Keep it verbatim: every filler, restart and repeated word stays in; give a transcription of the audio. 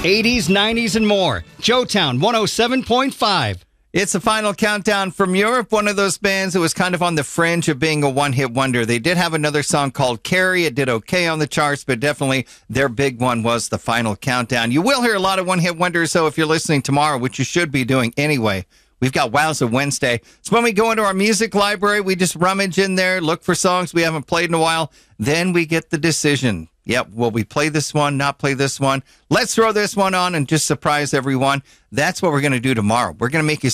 eighties, nineties, and more. Joetown one oh seven point five. It's the final countdown from Europe, one of those bands that was kind of on the fringe of being a one-hit wonder. They did have another song called Carrie. It did okay on the charts, but definitely their big one was the final countdown. You will hear a lot of one-hit wonders, though, if you're listening tomorrow, which you should be doing anyway. We've got Wowza Wednesday. So when we go into our music library, we just rummage in there, look for songs we haven't played in a while. Then we get the decision. Yep, will we play this one, not play this one? Let's throw this one on and just surprise everyone. That's what we're going to do tomorrow. We're going to make you